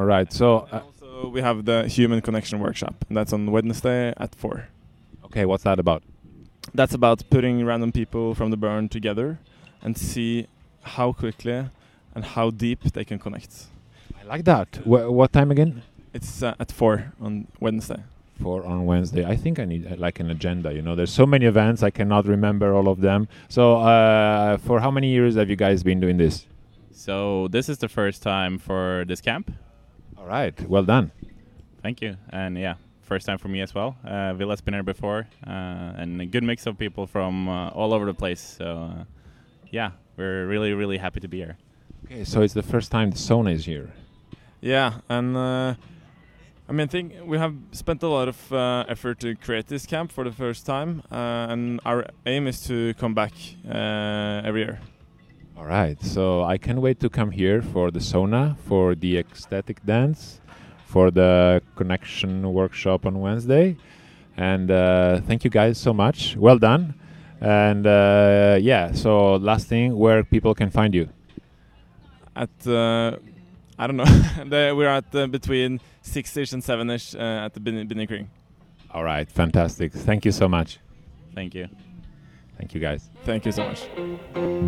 All right. So, Also, we have the Human Connection Workshop, and that's on Wednesday at 4. okay, what's that about? That's about putting random people from the burn together and see how quickly and how deep they can connect. I like that. What time again? It's at 4 on Wednesday. 4 on Wednesday. I think I need like an agenda. You know, there's so many events, I cannot remember all of them. So, for how many years have you guys been doing this? So this is the first time for this camp. All right. Well done. Thank you. And yeah, first time for me as well. Villa's been here before, and a good mix of people from all over the place. So yeah, we're really, really happy to be here. Okay, so it's the first time the sauna is here. Yeah, and I think we have spent a lot of effort to create this camp for the first time, and our aim is to come back every year. All right, so I can't wait to come here for the sauna, for the ecstatic dance, for the connection workshop on Wednesday. And thank you guys so much. Well done. And yeah, so last thing, where people can find you. At I don't know, we're at between 6ish and 7ish at the Binnikring. All right, fantastic. Thank you so much. Thank you. Thank you guys. Thank you so much.